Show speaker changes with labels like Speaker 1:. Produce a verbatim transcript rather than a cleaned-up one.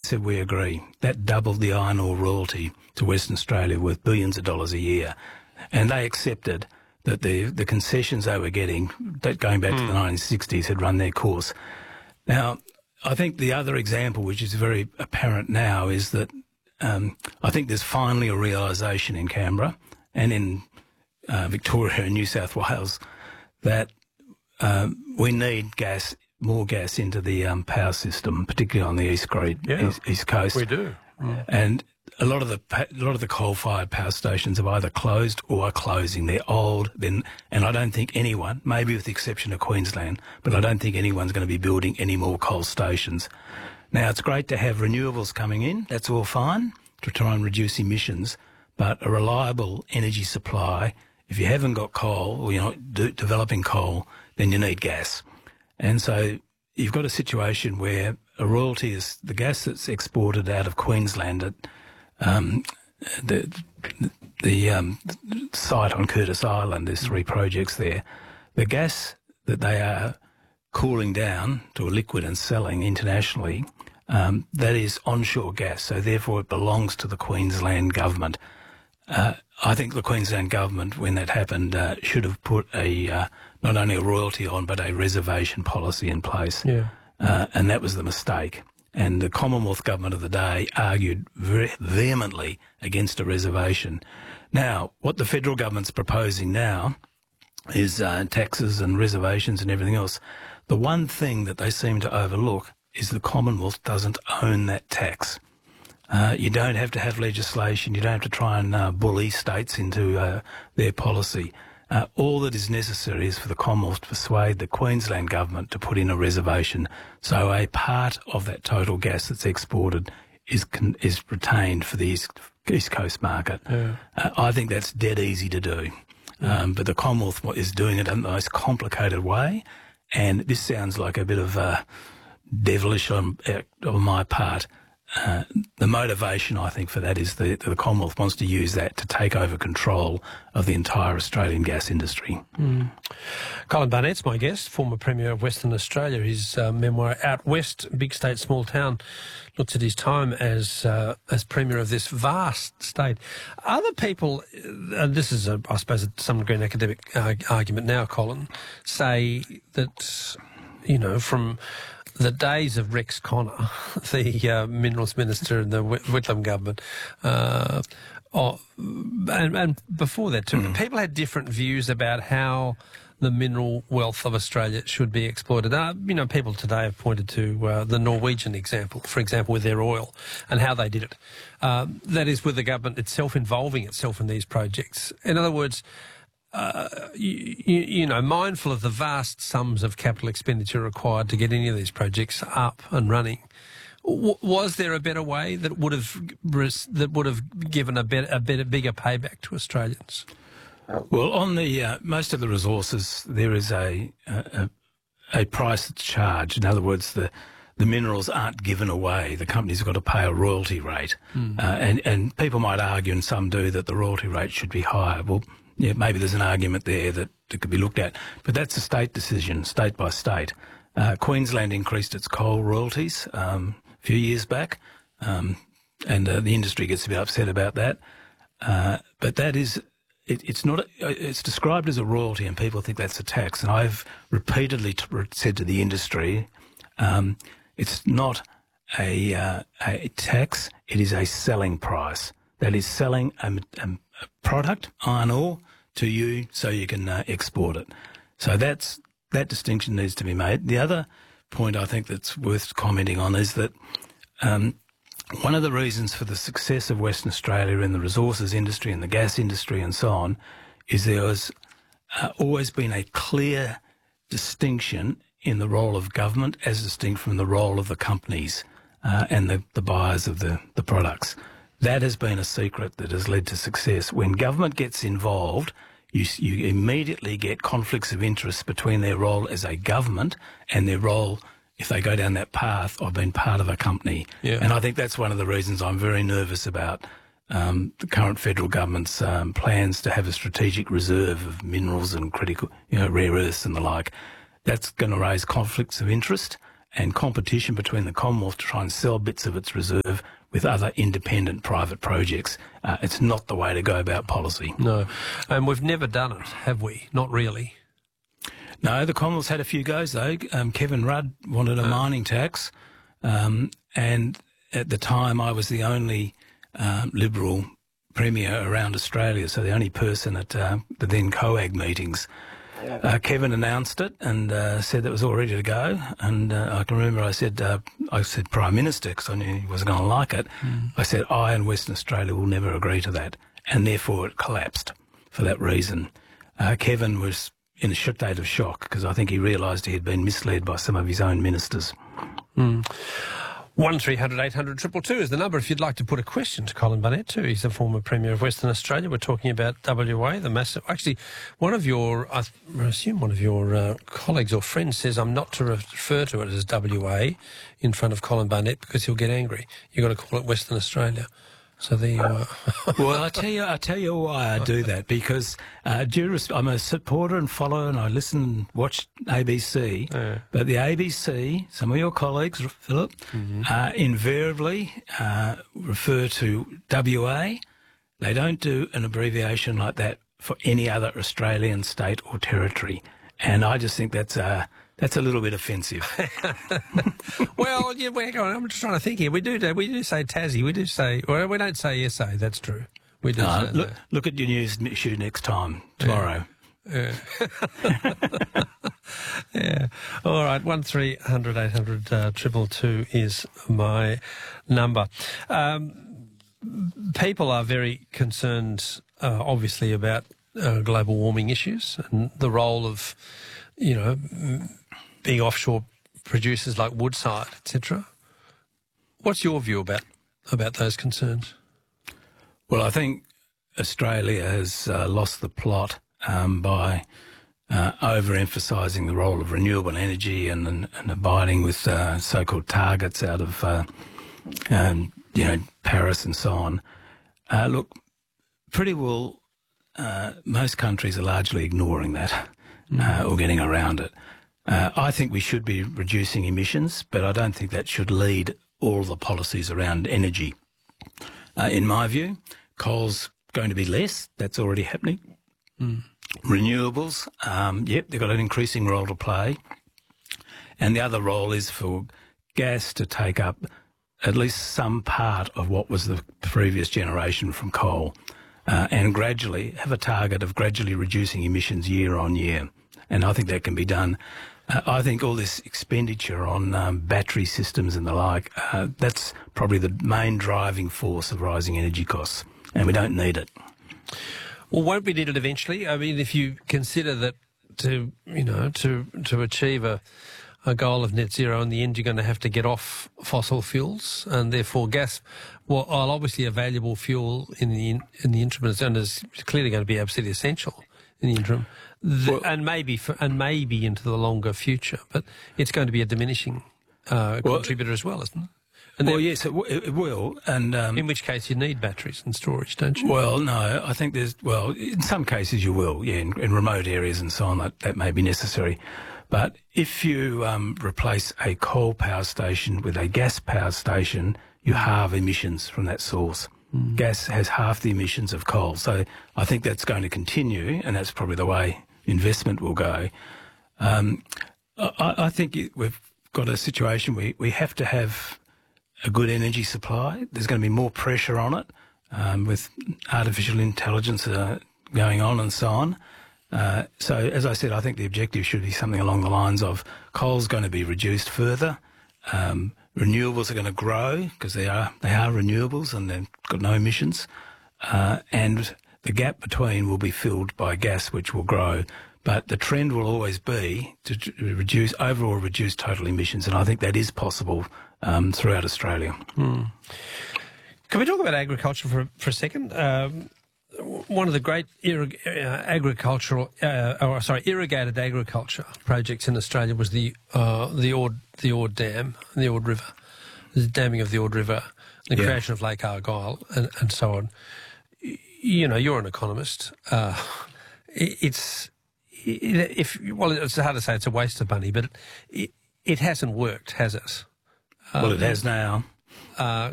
Speaker 1: said, we agree. That doubled the iron ore royalty to Western Australia worth billions of dollars a year. And they accepted that the, the concessions they were getting, that going back mm. to the nineteen sixties, had run their course. Now, I think the other example, which is very apparent now, is that um, I think there's finally a realisation in Canberra and in uh, Victoria and New South Wales that um, we need gas, more gas into the um, power system, particularly on the east,
Speaker 2: yeah,
Speaker 1: east, east coast.
Speaker 2: We do.
Speaker 1: Mm. And a lot of the a lot of the coal-fired power stations have either closed or are closing. They're old, then, and I don't think anyone, maybe with the exception of Queensland, but I don't think anyone's going to be building any more coal stations. Now, it's great to have renewables coming in. That's all fine to try and reduce emissions, but a reliable energy supply, if you haven't got coal or you're not do, developing coal, then you need gas. And so you've got a situation where a royalty is the gas that's exported out of Queensland at um, the the um, site on Curtis Island. There's three projects there. The gas that they are cooling down to a liquid and selling internationally, um, that is onshore gas, so therefore it belongs to the Queensland government. Uh, I think the Queensland government, when that happened, uh, should have put a uh, not only a royalty on, but a reservation policy in place.
Speaker 2: Yeah.
Speaker 1: Uh, and that was the mistake. And the Commonwealth government of the day argued very vehemently against a reservation. Now, what the federal government's proposing now is uh, taxes and reservations and everything else. The one thing that they seem to overlook is the Commonwealth doesn't own that tax. Uh, you don't have to have legislation. You don't have to try and uh, bully states into uh, their policy. Uh, all that is necessary is for the Commonwealth to persuade the Queensland government to put in a reservation, so a part of that total gas that's exported is con- is retained for the East, East Coast market. Yeah. Uh, I think that's dead easy to do. Yeah. Um, but the Commonwealth is doing it in the most complicated way, and this sounds like a bit of uh, devilish on, on my part. Uh, the motivation, I think, for that is the, the Commonwealth wants to use that to take over control of the entire Australian gas industry.
Speaker 2: Mm. Colin Barnett's my guest, former Premier of Western Australia. His uh, memoir, Out West, Big State, Small Town, looks at his time as uh, as Premier of this vast state. Other people, and this is, a, I suppose, a some degree an academic uh, argument now, Colin, say that, you know, from the days of Rex Connor, the uh, Minerals Minister in the Whitlam government, uh, oh, and, and before that too, mm. people had different views about how the mineral wealth of Australia should be exploited. Uh, you know, people today have pointed to uh, the Norwegian example, for example, with their oil and how they did it. Um, that is, with the government itself involving itself in these projects. In other words, Uh, you, you know, mindful of the vast sums of capital expenditure required to get any of these projects up and running, w- was there a better way that would have that would have given a better, a better, bigger payback to Australians?
Speaker 1: Well, on the uh, most of the resources, there is a, a a price that's charged. In other words, the the minerals aren't given away. The companies have got to pay a royalty rate, mm. uh, and and people might argue, and some do, that the royalty rate should be higher. Well, yeah, maybe there's an argument there that, that could be looked at, but that's a state decision, state by state. Uh, Queensland increased its coal royalties um, a few years back, um, and uh, the industry gets a bit upset about that. Uh, but that is, it, it's not, a, it's described as a royalty, and people think that's a tax. And I've repeatedly t- said to the industry, um, it's not a, uh, a tax; it is a selling price. That is selling a, a, a product, iron ore, to you so you can uh, export it. So that's that distinction needs to be made. The other point I think that's worth commenting on is that um, one of the reasons for the success of Western Australia in the resources industry and the gas industry and so on is there has uh, always been a clear distinction in the role of government as distinct from the role of the companies uh, and the, the buyers of the, the products. That has been a secret that has led to success. When government gets involved, you, you immediately get conflicts of interest between their role as a government and their role, if they go down that path, of being part of a company. Yeah. And I think that's one of the reasons I'm very nervous about um, the current federal government's um, plans to have a strategic reserve of minerals and critical, you know, rare earths and the like. That's going to raise conflicts of interest. and competition between the Commonwealth to try and sell bits of its reserve with other independent private projects. Uh, it's not the way to go about policy.
Speaker 2: No. And we've never done it, have we? Not really.
Speaker 1: No, the Commonwealth's had a few goes, though. Um, Kevin Rudd wanted a uh. mining tax, um, and at the time I was the only um, Liberal Premier around Australia, so the only person at uh, the then COAG meetings. Uh, Kevin announced it and uh, said that it was all ready to go. And uh, I can remember I said, uh, I said Prime Minister, because I knew he wasn't going to like it. Mm. I said, I and Western Australia will never agree to that. And therefore it collapsed for that reason. Uh, Kevin was in a state of shock because I think he realised he had been misled by some of his own ministers.
Speaker 2: Mm. one three hundred eight hundred two two two is the number if you'd like to put a question to Colin Barnett too. He's the former Premier of Western Australia. We're talking about W A, the massive... Actually, one of your, I assume one of your uh, colleagues or friends says I'm not to refer to it as W A in front of Colin Barnett because he'll get angry. You've got to call it Western Australia. So there you are.
Speaker 1: Well, I tell you, I tell you why I do that, because uh, due to, I'm a supporter and follower, and I listen and watch A B C. Yeah. But the A B C, some of your colleagues, Philip, mm-hmm. uh, invariably uh, refer to W A. They don't do an abbreviation like that for any other Australian state or territory, and I just think that's a that's a little bit offensive.
Speaker 2: Well, yeah, hang on, I'm just trying to think here. We do we do say Tassie. We do say well, we don't say S A. That's true. We do.
Speaker 1: No,
Speaker 2: say
Speaker 1: look,
Speaker 2: that.
Speaker 1: look at your news issue next time tomorrow.
Speaker 2: Yeah. Yeah. Yeah. All right. One three hundred eight hundred uh, triple two is my number. Um, people are very concerned, uh, obviously, about uh, global warming issues and the role of, you know, being offshore producers like Woodside, et cetera. What's your view about about those concerns?
Speaker 1: Well, I think Australia has uh, lost the plot um, by uh, overemphasising the role of renewable energy and, and, and abiding with uh, so-called targets out of, uh, um, you know, Paris and so on. Uh, look, pretty well, uh, most countries are largely ignoring that mm. uh, or getting around it. Uh, I think we should be reducing emissions, but I don't think that should lead all the policies around energy. Uh, in my view, coal's going to be less. That's already happening. Mm. Renewables, um, yep, they've got an increasing role to play. And the other role is for gas to take up at least some part of what was the previous generation from coal, uh, and gradually have a target of gradually reducing emissions year on year. And I think that can be done. Uh, I think all this expenditure on um, battery systems and the like, uh, that's probably the main driving force of rising energy costs, and we don't need it.
Speaker 2: Well, won't we need it eventually? I mean, if you consider that to, you know, to to achieve a, a goal of net zero, in the end you're going to have to get off fossil fuels, and therefore gas, well, while obviously a valuable fuel in the in, in the interim, and is clearly going to be absolutely essential in the interim. The, well, and maybe for, and maybe into the longer future, but it's going to be a diminishing uh, well, contributor as well, isn't it? And
Speaker 1: well,
Speaker 2: then,
Speaker 1: yes, it, w it will. And um,
Speaker 2: in which case you need batteries and storage, don't you?
Speaker 1: Well, no, I think there's well, in some cases you will, yeah, in, in remote areas and so on, that, that may be necessary. But if you um, replace a coal power station with a gas power station, you halve emissions from that source. Mm. Gas has half the emissions of coal, so I think that's going to continue, and that's probably the way investment will go. Um, I, I think it, we've got a situation where we have to have a good energy supply. There's going to be more pressure on it um, with artificial intelligence uh, going on and so on. Uh, so, as I said, I think the objective should be something along the lines of coal's going to be reduced further. Um, renewables are going to grow because they are they are renewables and they've got no emissions, uh, and the gap between will be filled by gas, which will grow. But the trend will always be to reduce overall reduce total emissions, and I think that is possible um, throughout Australia.
Speaker 2: Hmm. Can we talk about agriculture for for a second? Um, one of the great irrig uh, agricultural, uh, or sorry, irrigated agriculture projects in Australia was the uh, the Ord the Ord Dam, the Ord River, the damming of the Ord River, the yeah. creation of Lake Argyle, and, and so on. You know, you're an economist. Uh, it's if well, it's hard to say it's a waste of money, but it, it hasn't worked, has it?
Speaker 1: Well, it has now.
Speaker 2: Uh,